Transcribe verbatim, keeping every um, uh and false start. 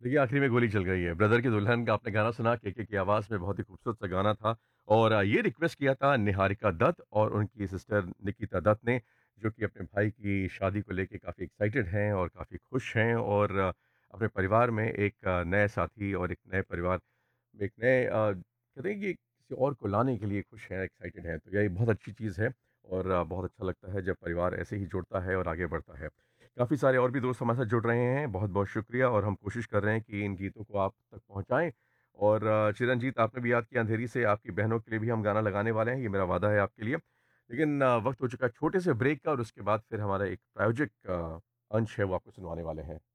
देखिए, आखिरी में गोली चल गई है। ब्रदर की दुल्हन का आपने गाना सुना, केके की आवाज़ में बहुत ही खूबसूरत सा गाना था और अ, ये रिक्वेस्ट किया था निहारिका दत्त और उनकी सिस्टर निकिता दत्त ने, जो कि अपने भाई की शादी को लेके काफ़ी एक्साइटेड हैं और काफ़ी खुश हैं और अ, अपने परिवार में एक अ, नए साथी और एक नए परिवार एक नए अ, कहते हैं कि किसी और को लाने के लिए खुश हैं, एक्साइटेड हैं। तो ये बहुत अच्छी चीज़ है और अ, बहुत अच्छा लगता है जब परिवार ऐसे ही जुड़ता है और आगे बढ़ता है। काफ़ी सारे और भी दोस्त हमारे साथ जुड़ रहे हैं, बहुत-बहुत शुक्रिया और हम कोशिश कर रहे हैं कि इन गीतों को आप तक पहुँचाएँ और अ, चिरंजीत आपने भी याद किया अंधेरी से आपकी बहनों के लिए भी हम गाना लगाने वाले हैं, ये मेरा वादा है आपके लिए। लेकिन अ, वक़्त हो चुका है छोटे से ब्रेक का और उसके बाद फिर हमारा एक प्रायोजिक अ, अंश है वो आपको सुनवाने वाले हैं।